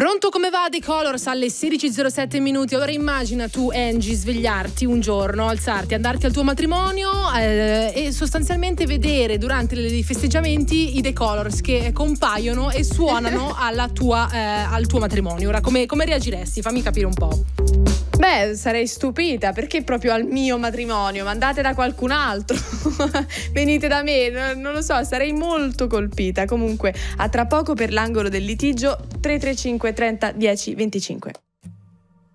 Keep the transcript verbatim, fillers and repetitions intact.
Pronto, come va? The Colors alle sedici e zero sette minuti. Allora immagina tu, Angie, svegliarti un giorno, alzarti, andarti al tuo matrimonio eh, e sostanzialmente vedere durante i festeggiamenti i The Colors che compaiono e suonano alla tua, eh, al tuo matrimonio. Ora come, come reagiresti? Fammi capire un po'. Beh, sarei stupita, perché proprio al mio matrimonio? Ma andate da qualcun altro, venite da me, non lo so, sarei molto colpita. Comunque, a tra poco per l'angolo del litigio. Tre tre cinque trenta dieci venticinque.